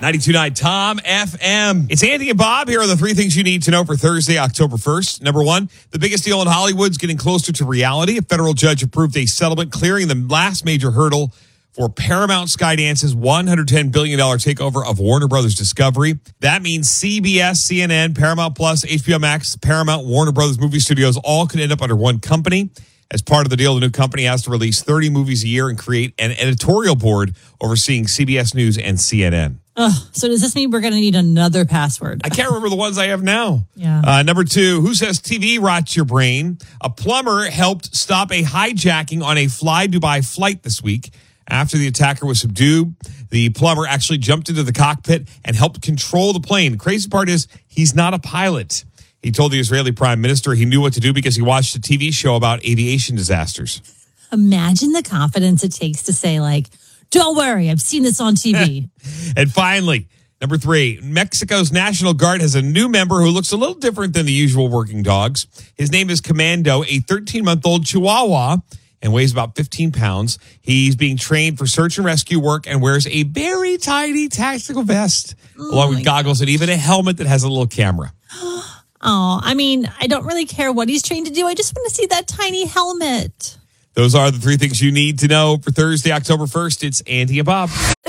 92.9 Tom FM. It's Andy and Bob. Here are the three things you need to know for Thursday, October 1st. Number one, the biggest deal in Hollywood's getting closer to reality. A federal judge approved a settlement clearing the last major hurdle for Paramount Skydance's $110 billion takeover of Warner Brothers Discovery. That means CBS, CNN, Paramount Plus, HBO Max, Paramount, Warner Brothers Movie Studios all could end up under one company. As part of the deal, the new company has to release 30 movies a year and create an editorial board overseeing CBS News and CNN. So does this mean we're going to need another password? I can't remember the ones I have now. Yeah. Number two, who says TV rots your brain? A plumber helped stop a hijacking on a Fly Dubai flight this week. After the attacker was subdued, the plumber actually jumped into the cockpit and helped control the plane. The crazy part is he's not a pilot. He told the Israeli prime minister he knew what to do because he watched a TV show about aviation disasters. Imagine the confidence it takes to say, like, don't worry, I've seen this on TV. And finally, number three, Mexico's National Guard has a new member who looks a little different than the usual working dogs. His name is Commando, a 13-month-old Chihuahua, and weighs about 15 pounds. He's being trained for search and rescue work and wears a very tiny tactical vest, along with goggles and even a helmet that has a little camera. Oh, I mean, I don't really care what he's trained to do. I just want to see that tiny helmet. Those are the three things you need to know for Thursday, October 1st. It's Andy and Bob.